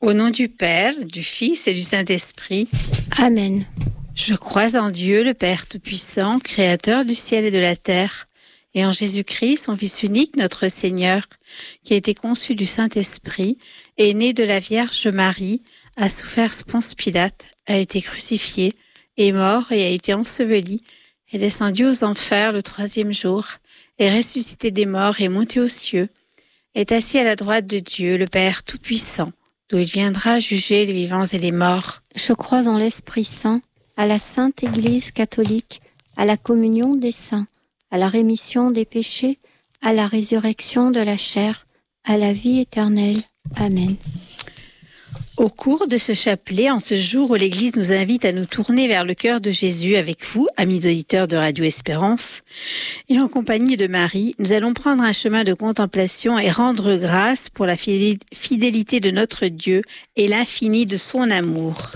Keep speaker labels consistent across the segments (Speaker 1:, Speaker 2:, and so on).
Speaker 1: Au nom du Père, du Fils et du Saint-Esprit.
Speaker 2: Amen.
Speaker 1: Je crois en Dieu, le Père Tout-Puissant, Créateur du ciel et de la terre, et en Jésus-Christ, son Fils unique, notre Seigneur, qui a été conçu du Saint-Esprit, est né de la Vierge Marie, a souffert sous Ponce Pilate, a été crucifié, est mort et a été enseveli, est descendu aux enfers le 3e jour, est ressuscité des morts et monté aux cieux, est assis à la droite de Dieu, le Père Tout-Puissant, d'où il viendra juger les vivants et les morts.
Speaker 2: Je crois en l'Esprit Saint, à la Sainte Église catholique, à la communion des saints, à la rémission des péchés, à la résurrection de la chair, à la vie éternelle. Amen.
Speaker 1: Au cours de ce chapelet, en ce jour où l'Église nous invite à nous tourner vers le cœur de Jésus avec vous, amis auditeurs de Radio Espérance, et en compagnie de Marie, nous allons prendre un chemin de contemplation et rendre grâce pour la fidélité de notre Dieu et l'infini de son amour.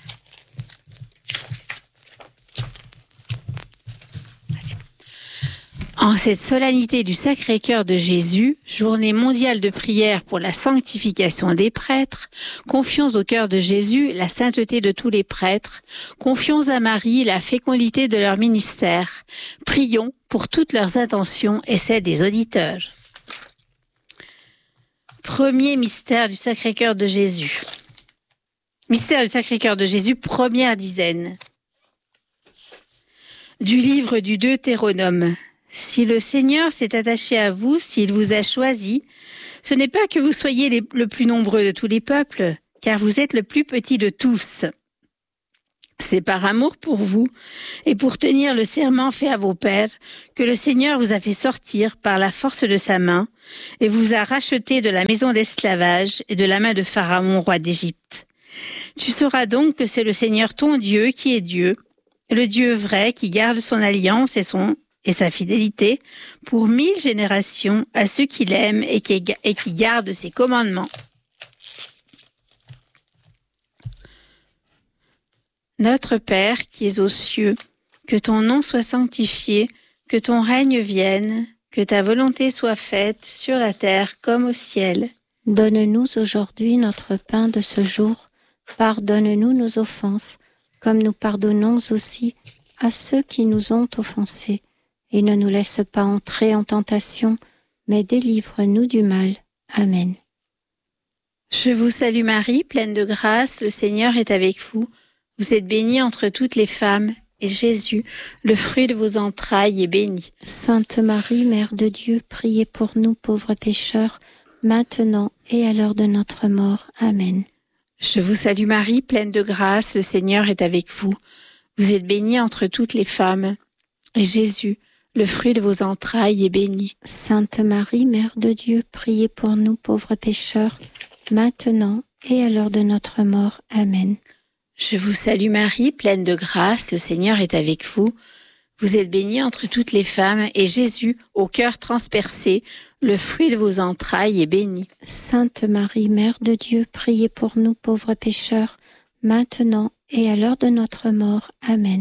Speaker 1: En cette solennité du Sacré-Cœur de Jésus, journée mondiale de prière pour la sanctification des prêtres, confions au cœur de Jésus la sainteté de tous les prêtres, confions à Marie la fécondité de leur ministère, prions pour toutes leurs intentions et celles des auditeurs. Premier mystère du Sacré-Cœur de Jésus. Mystère du Sacré-Cœur de Jésus, première dizaine. Du livre du Deutéronome. Si le Seigneur s'est attaché à vous, s'il vous a choisi, ce n'est pas que vous soyez le plus nombreux de tous les peuples, car vous êtes le plus petit de tous. C'est par amour pour vous et pour tenir le serment fait à vos pères que le Seigneur vous a fait sortir par la force de sa main et vous a racheté de la maison d'esclavage et de la main de Pharaon, roi d'Égypte. Tu sauras donc que c'est le Seigneur ton Dieu qui est Dieu, le Dieu vrai qui garde son alliance et sa fidélité pour 1000 générations à ceux qui l'aiment et qui gardent ses commandements. Notre Père qui es aux cieux, que ton nom soit sanctifié, que ton règne vienne, que ta volonté soit faite sur la terre comme au ciel.
Speaker 2: Donne-nous aujourd'hui notre pain de ce jour. Pardonne-nous nos offenses, comme nous pardonnons aussi à ceux qui nous ont offensés. Et ne nous laisse pas entrer en tentation, mais délivre-nous du mal. Amen.
Speaker 1: Je vous salue Marie, pleine de grâce, le Seigneur est avec vous. Vous êtes bénie entre toutes les femmes, et Jésus, le fruit de vos entrailles, est béni.
Speaker 2: Sainte Marie, Mère de Dieu, priez pour nous pauvres pécheurs, maintenant et à l'heure de notre mort. Amen.
Speaker 1: Je vous salue Marie, pleine de grâce, le Seigneur est avec vous. Vous êtes bénie entre toutes les femmes, et Jésus, le fruit de vos entrailles, est béni.
Speaker 2: Sainte Marie, Mère de Dieu, priez pour nous pauvres pécheurs, maintenant et à l'heure de notre mort. Amen.
Speaker 1: Je vous salue Marie, pleine de grâce, le Seigneur est avec vous. Vous êtes bénie entre toutes les femmes, et Jésus, au cœur transpercé, le fruit de vos entrailles, est béni.
Speaker 2: Sainte Marie, Mère de Dieu, priez pour nous pauvres pécheurs, maintenant et à l'heure de notre mort. Amen.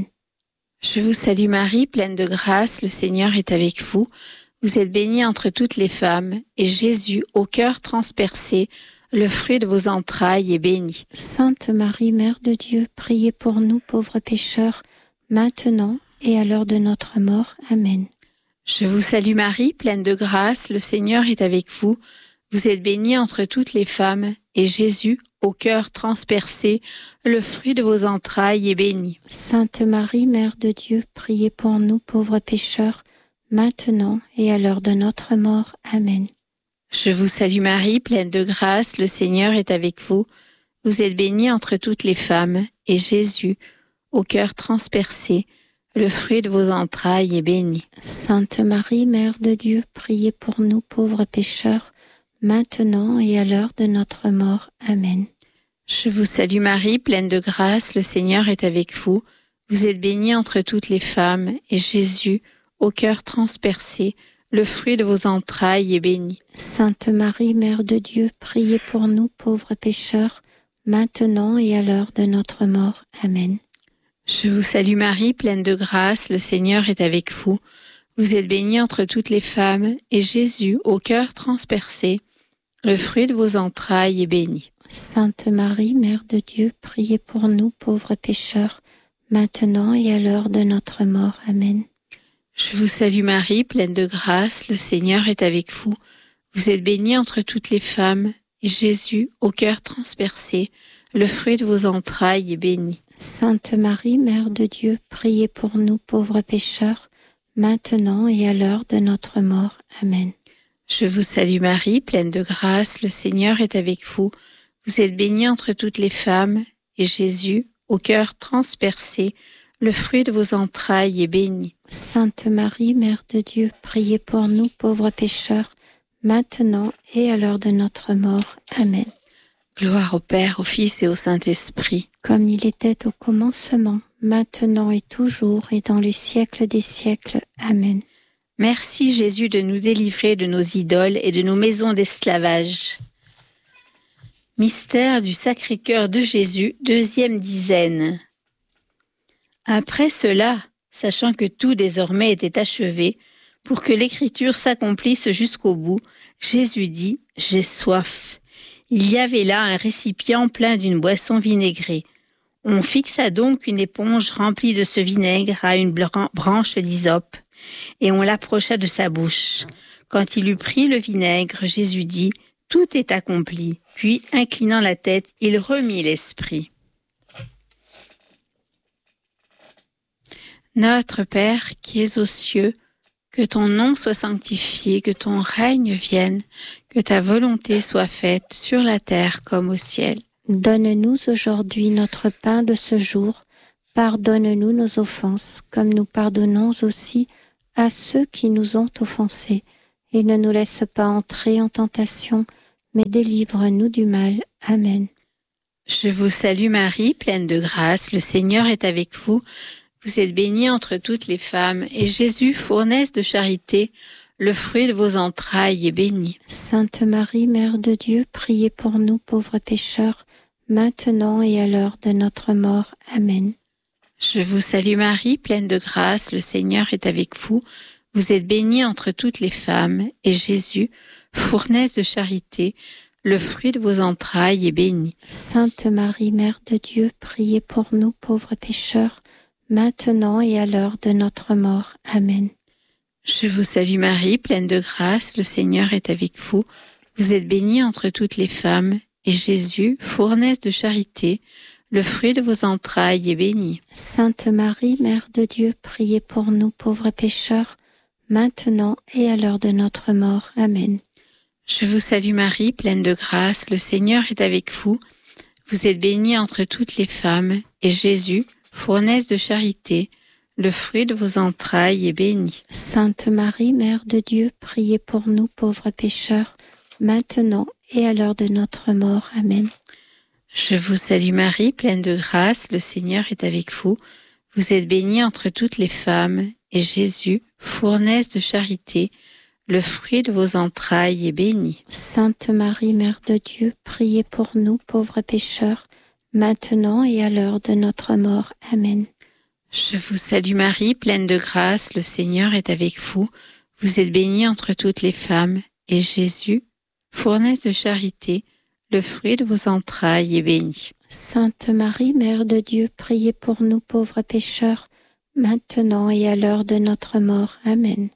Speaker 1: Je vous salue Marie, pleine de grâce, le Seigneur est avec vous. Vous êtes bénie entre toutes les femmes, et Jésus, au cœur transpercé, le fruit de vos entrailles, est béni.
Speaker 2: Sainte Marie, Mère de Dieu, priez pour nous pauvres pécheurs, maintenant et à l'heure de notre mort. Amen.
Speaker 1: Je vous salue Marie, pleine de grâce, le Seigneur est avec vous. Vous êtes bénie entre toutes les femmes, et Jésus, au cœur transpercé, le fruit de vos entrailles, est béni.
Speaker 2: Sainte Marie, Mère de Dieu, priez pour nous pauvres pécheurs, maintenant et à l'heure de notre mort. Amen.
Speaker 1: Je vous salue Marie, pleine de grâce, le Seigneur est avec vous. Vous êtes bénie entre toutes les femmes, et Jésus, au cœur transpercé, le fruit de vos entrailles, est béni.
Speaker 2: Sainte Marie, Mère de Dieu, priez pour nous pauvres pécheurs, maintenant et à l'heure de notre mort. Amen.
Speaker 1: Je vous salue Marie, pleine de grâce, le Seigneur est avec vous. Vous êtes bénie entre toutes les femmes, et Jésus, au cœur transpercé, le fruit de vos entrailles, est béni.
Speaker 2: Sainte Marie, Mère de Dieu, priez pour nous pauvres pécheurs, maintenant et à l'heure de notre mort. Amen.
Speaker 1: Je vous salue Marie, pleine de grâce, le Seigneur est avec vous. Vous êtes bénie entre toutes les femmes, et Jésus, au cœur transpercé, Le fruit de vos entrailles est béni.
Speaker 2: Sainte Marie, Mère de Dieu, priez pour nous pauvres pécheurs, maintenant et à l'heure de notre mort. Amen.
Speaker 1: Je vous salue Marie, pleine de grâce, le Seigneur est avec vous. Vous êtes bénie entre toutes les femmes, et Jésus, au cœur transpercé, le fruit de vos entrailles est béni.
Speaker 2: Sainte Marie, Mère de Dieu, priez pour nous pauvres pécheurs, maintenant et à l'heure de notre mort. Amen.
Speaker 1: Je vous salue Marie, pleine de grâce, le Seigneur est avec vous. Vous êtes bénie entre toutes les femmes, et Jésus, au cœur transpercé, le fruit de vos entrailles est béni.
Speaker 2: Sainte Marie, Mère de Dieu, priez pour nous pauvres pécheurs, maintenant et à l'heure de notre mort. Amen.
Speaker 1: Gloire au Père, au Fils et au Saint-Esprit.
Speaker 2: Comme il était au commencement, maintenant et toujours, et dans les siècles des siècles. Amen.
Speaker 1: Merci Jésus de nous délivrer de nos idoles et de nos maisons d'esclavage. Mystère du Sacré-Cœur de Jésus, deuxième dizaine. Après cela, sachant que tout désormais était achevé, pour que l'écriture s'accomplisse jusqu'au bout, Jésus dit « J'ai soif ». Il y avait là un récipient plein d'une boisson vinaigrée. On fixa donc une éponge remplie de ce vinaigre à une branche d'hysope, et on l'approcha de sa bouche. Quand il eut pris le vinaigre, Jésus dit « Tout est accompli ». Puis, inclinant la tête, il remit l'esprit. Notre Père qui es aux cieux, que ton nom soit sanctifié, que ton règne vienne, que ta volonté soit faite sur la terre comme au ciel.
Speaker 2: Donne-nous aujourd'hui notre pain de ce jour. Pardonne-nous nos offenses, comme nous pardonnons aussi à ceux qui nous ont offensés. Et ne nous laisse pas entrer en tentation, mais délivre-nous du mal. Amen.
Speaker 1: Je vous salue Marie, pleine de grâce, le Seigneur est avec vous. Vous êtes bénie entre toutes les femmes, et Jésus, fournaise de charité, le fruit de vos entrailles est béni.
Speaker 2: Sainte Marie, Mère de Dieu, priez pour nous pauvres pécheurs, maintenant et à l'heure de notre mort. Amen.
Speaker 1: Je vous salue Marie, pleine de grâce, le Seigneur est avec vous. Vous êtes bénie entre toutes les femmes, et Jésus, fournaise de charité, le fruit de vos entrailles est béni.
Speaker 2: Sainte Marie, Mère de Dieu, priez pour nous pauvres pécheurs, maintenant et à l'heure de notre mort. Amen.
Speaker 1: Je vous salue Marie, pleine de grâce, le Seigneur est avec vous. Vous êtes bénie entre toutes les femmes, et Jésus, fournaise de charité, le fruit de vos entrailles est béni.
Speaker 2: Sainte Marie, Mère de Dieu, priez pour nous pauvres pécheurs, maintenant et à l'heure de notre mort. Amen.
Speaker 1: Je vous salue Marie, pleine de grâce, le Seigneur est avec vous. Vous êtes bénie entre toutes les femmes, et Jésus, fournaise de charité, le fruit de vos entrailles est béni.
Speaker 2: Sainte Marie, Mère de Dieu, priez pour nous pauvres pécheurs, maintenant et à l'heure de notre mort. Amen.
Speaker 1: Je vous salue Marie, pleine de grâce, le Seigneur est avec vous. Vous êtes bénie entre toutes les femmes, et Jésus, fournaise de charité, le fruit de vos entrailles est béni.
Speaker 2: Sainte Marie, Mère de Dieu, priez pour nous pauvres pécheurs, maintenant et à l'heure de notre mort. Amen.
Speaker 1: Je vous salue Marie, pleine de grâce, le Seigneur est avec vous. Vous êtes bénie entre toutes les femmes, et Jésus, fournaise de charité, le fruit de vos entrailles est béni.
Speaker 2: Sainte Marie, Mère de Dieu, priez pour nous pauvres pécheurs, maintenant et à l'heure de notre mort. Amen.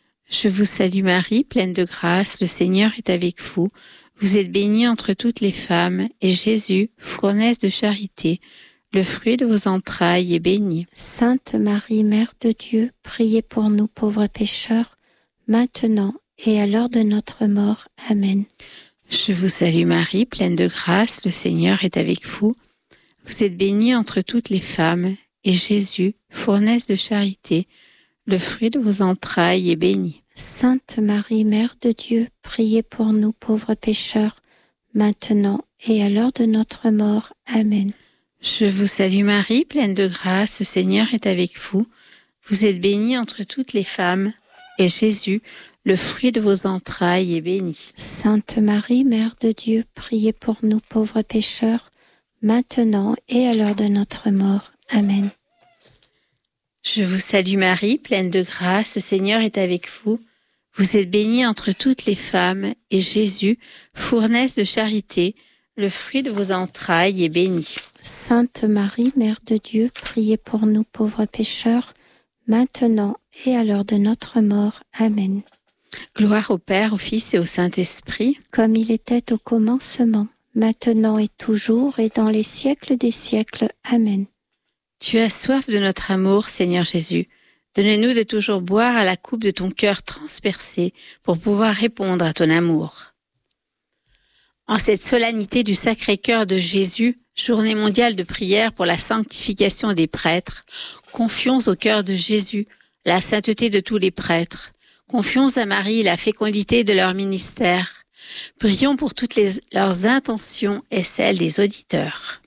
Speaker 1: Je vous salue Marie, pleine de grâce, le Seigneur est avec vous. Vous êtes bénie entre toutes les femmes, et Jésus, fournaise de charité, le fruit de vos entrailles est béni.
Speaker 2: Sainte Marie, Mère de Dieu, priez pour nous pauvres pécheurs, maintenant et à l'heure de notre mort. Amen.
Speaker 1: Je vous salue Marie, pleine de grâce, le Seigneur est avec vous. Vous êtes bénie entre toutes les femmes, et Jésus, fournaise de charité, le fruit de vos entrailles est béni.
Speaker 2: Sainte Marie, Mère de Dieu, priez pour nous pauvres pécheurs, maintenant et à l'heure de notre mort. Amen.
Speaker 1: Je vous salue Marie, pleine de grâce, le Seigneur est avec vous. Vous êtes bénie entre toutes les femmes, et Jésus, le fruit de vos entrailles est béni.
Speaker 2: Sainte Marie, Mère de Dieu, priez pour nous pauvres pécheurs, maintenant et à l'heure de notre mort. Amen.
Speaker 1: Je vous salue Marie, pleine de grâce, le Seigneur est avec vous. Vous êtes bénie entre toutes les femmes, et Jésus, fournaise de charité, le fruit de vos entrailles, est béni.
Speaker 2: Sainte Marie, Mère de Dieu, priez pour nous pauvres pécheurs, maintenant et à l'heure de notre mort. Amen.
Speaker 1: Gloire au Père, au Fils et au Saint-Esprit,
Speaker 2: comme il était au commencement, maintenant et toujours, et dans les siècles des siècles. Amen.
Speaker 1: Tu as soif de notre amour, Seigneur Jésus. Donne-nous de toujours boire à la coupe de ton cœur transpercé pour pouvoir répondre à ton amour. En cette solennité du Sacré-Cœur de Jésus, journée mondiale de prière pour la sanctification des prêtres, confions au cœur de Jésus la sainteté de tous les prêtres. Confions à Marie la fécondité de leur ministère. Prions pour toutes leurs intentions et celles des auditeurs.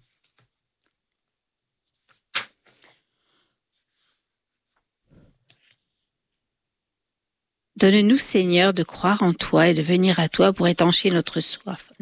Speaker 1: Donne-nous, Seigneur, de croire en toi et de venir à toi pour étancher notre soif.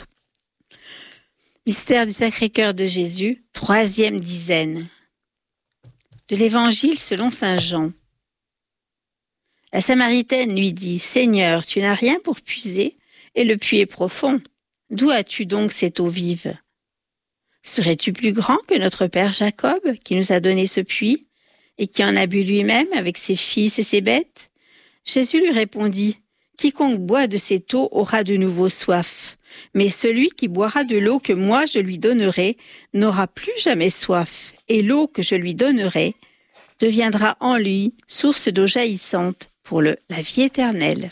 Speaker 1: Mystère du Sacré-Cœur de Jésus, 3e dizaine. De l'Évangile selon saint Jean. La Samaritaine lui dit « Seigneur, tu n'as rien pour puiser, et le puits est profond. D'où as-tu donc cette eau vive? Serais-tu plus grand que notre père Jacob, qui nous a donné ce puits, et qui en a bu lui-même avec ses fils et ses bêtes ?» Jésus lui répondit « Quiconque boit de cette eau aura de nouveau soif, mais celui qui boira de l'eau que moi je lui donnerai n'aura plus jamais soif, et l'eau que je lui donnerai deviendra en lui source d'eau jaillissante pour la vie éternelle.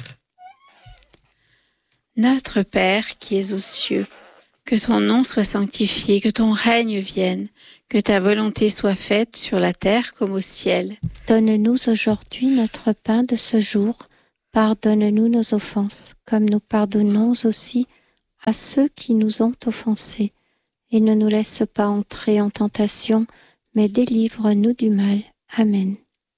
Speaker 1: Notre Père qui es aux cieux, que ton nom soit sanctifié, que ton règne vienne, que ta volonté soit faite sur la terre comme au ciel.
Speaker 2: Donne-nous aujourd'hui notre pain de ce jour. Pardonne-nous nos offenses, comme nous pardonnons aussi à ceux qui nous ont offensés. Et ne nous laisse pas entrer en tentation, mais délivre-nous du mal. Amen.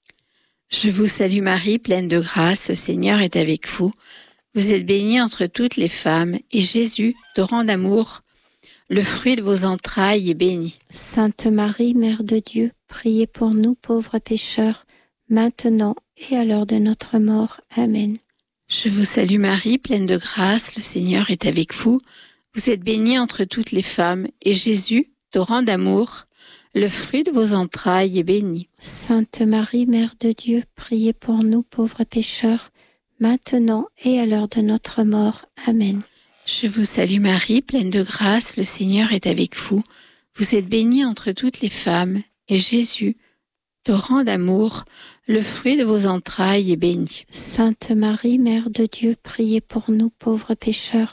Speaker 1: Je vous salue Marie, pleine de grâce, le Seigneur est avec vous. Vous êtes bénie entre toutes les femmes, et Jésus, torrent d'amour, le fruit de vos entrailles, est béni.
Speaker 2: Sainte Marie, Mère de Dieu, priez pour nous pauvres pécheurs, maintenant et à l'heure de notre mort. Amen.
Speaker 1: Je vous salue Marie, pleine de grâce, le Seigneur est avec vous. Vous êtes bénie entre toutes les femmes, et Jésus, torrent d'amour, le fruit de vos entrailles, est béni.
Speaker 2: Sainte Marie, Mère de Dieu, priez pour nous pauvres pécheurs, maintenant et à l'heure de notre mort. Amen.
Speaker 1: Je vous salue Marie, pleine de grâce, le Seigneur est avec vous. Vous êtes bénie entre toutes les femmes, et Jésus, torrent d'amour, le fruit de vos entrailles, est béni.
Speaker 2: Sainte Marie, Mère de Dieu, priez pour nous pauvres pécheurs,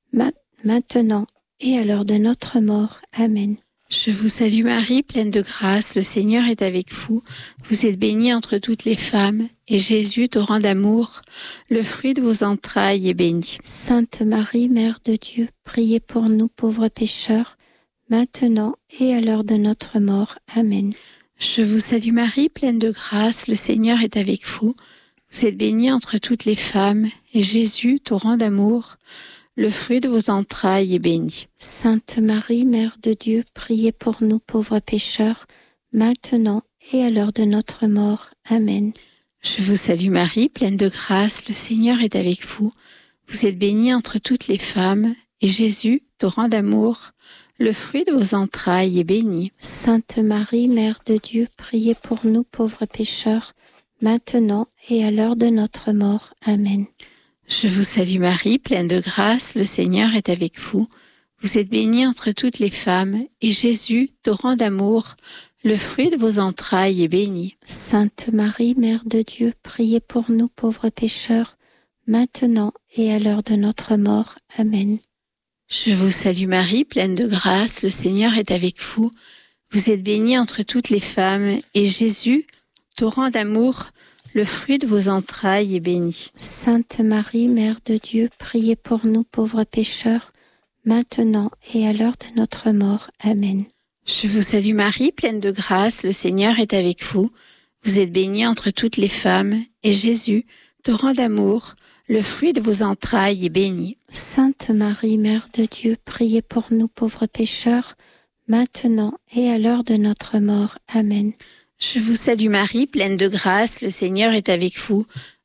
Speaker 2: maintenant et à l'heure de notre mort. Amen.
Speaker 1: Je vous salue Marie, pleine de grâce, le Seigneur est avec vous. Vous êtes bénie entre toutes les femmes, et Jésus, torrent d'amour, le fruit de vos entrailles, est béni.
Speaker 2: Sainte Marie, Mère de Dieu, priez pour nous pauvres pécheurs, maintenant et à l'heure de notre mort. Amen.
Speaker 1: Je vous salue Marie, pleine de grâce, le Seigneur est avec vous. Vous êtes bénie entre toutes les femmes, et Jésus, torrent d'amour, le fruit de vos entrailles, est béni.
Speaker 2: Sainte Marie, Mère de Dieu, priez pour nous pauvres pécheurs, maintenant et à l'heure de notre mort. Amen.
Speaker 1: Je vous salue Marie, pleine de grâce, le Seigneur est avec vous. Vous êtes bénie entre toutes les femmes, et Jésus, torrent d'amour, le fruit de vos entrailles, est béni.
Speaker 2: Sainte Marie, Mère de Dieu, priez pour nous pauvres pécheurs, maintenant et à l'heure de notre mort. Amen.
Speaker 1: Je vous salue Marie, pleine de grâce, le Seigneur est avec vous. Vous êtes bénie entre toutes les femmes, et Jésus, torrent d'amour, le fruit de vos entrailles, est béni.
Speaker 2: Sainte Marie, Mère de Dieu, priez pour nous pauvres pécheurs, maintenant et à l'heure de notre mort. Amen.
Speaker 1: Je vous salue Marie, pleine de grâce, le Seigneur est avec vous. Vous êtes bénie entre toutes les femmes, et Jésus, torrent d'amour, le fruit de vos entrailles, est béni.
Speaker 2: Sainte Marie, Mère de Dieu, priez pour nous pauvres pécheurs, maintenant et à l'heure de notre mort. Amen.
Speaker 1: Je vous salue Marie, pleine de grâce, le Seigneur est avec vous. Vous êtes bénie entre toutes les femmes, et Jésus, torrent d'amour, le fruit de vos entrailles, est béni.
Speaker 2: Sainte Marie, Mère de Dieu, priez pour nous pauvres pécheurs, maintenant et à l'heure de notre mort. Amen.
Speaker 1: Je vous salue Marie, pleine de grâce, le Seigneur est avec vous.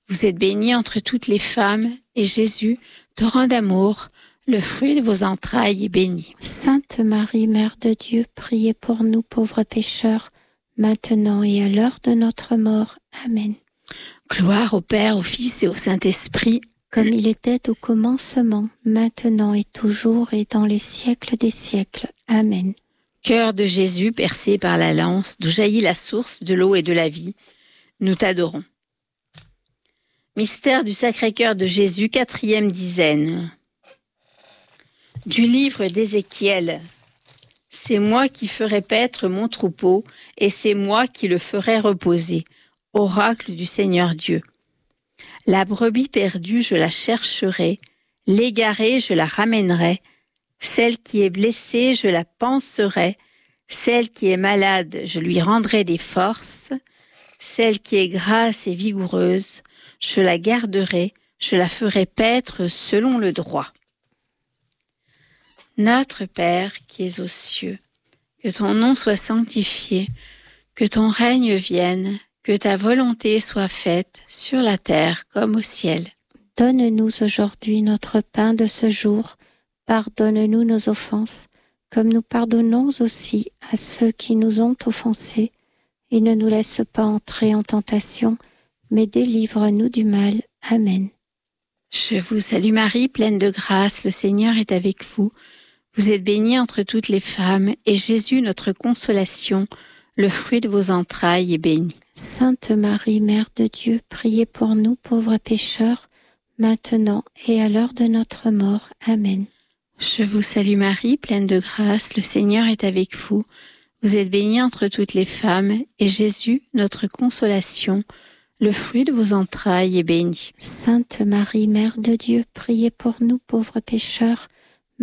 Speaker 1: Vous êtes bénie entre toutes les femmes, et Jésus, torrent d'amour, le fruit de vos entrailles est béni.
Speaker 2: Sainte Marie, Mère de Dieu, priez pour nous pauvres pécheurs, maintenant et à l'heure de notre mort. Amen.
Speaker 1: Gloire au Père, au Fils et au Saint-Esprit,
Speaker 2: comme il était au commencement, maintenant et toujours et dans les siècles des siècles. Amen.
Speaker 1: Cœur de Jésus percé par la lance, d'où jaillit la source de l'eau et de la vie, nous t'adorons. Mystère du Sacré-Cœur de Jésus, 4e dizaine. Du livre d'Ézéchiel. C'est moi qui ferai paître mon troupeau, et c'est moi qui le ferai reposer. Oracle du Seigneur Dieu. La brebis perdue, je la chercherai, l'égarée, je la ramènerai, celle qui est blessée, je la panserai, celle qui est malade, je lui rendrai des forces, celle qui est grasse et vigoureuse, je la garderai, je la ferai paître selon le droit. Notre Père qui es aux cieux, que ton nom soit sanctifié, que ton règne vienne, que ta volonté soit faite sur la terre comme au ciel.
Speaker 2: Donne-nous aujourd'hui notre pain de ce jour. Pardonne-nous nos offenses, comme nous pardonnons aussi à ceux qui nous ont offensés. Et ne nous laisse pas entrer en tentation, mais délivre-nous du mal. Amen.
Speaker 1: Je vous salue Marie, pleine de grâce, le Seigneur est avec vous. Vous êtes bénie entre toutes les femmes, et Jésus, notre consolation, le fruit de vos entrailles, est béni.
Speaker 2: Sainte Marie, Mère de Dieu, priez pour nous pauvres pécheurs, maintenant et à l'heure de notre mort. Amen.
Speaker 1: Je vous salue Marie, pleine de grâce, le Seigneur est avec vous. Vous êtes bénie entre toutes les femmes, et Jésus, notre consolation, le fruit de vos entrailles, est béni.
Speaker 2: Sainte Marie, Mère de Dieu, priez pour nous pauvres pécheurs,